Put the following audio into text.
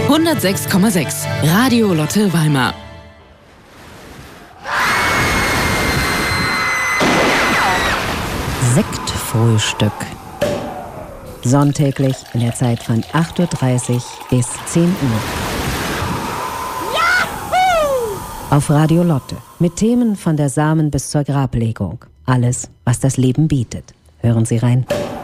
106,6 Radio Lotte Weimar. Sektfrühstück. Sonntäglich in der Zeit von 8:30 Uhr bis 10 Uhr. Auf Radio Lotte. Mit Themen von der Samen bis zur Grablegung. Alles, was das Leben bietet. Hören Sie rein.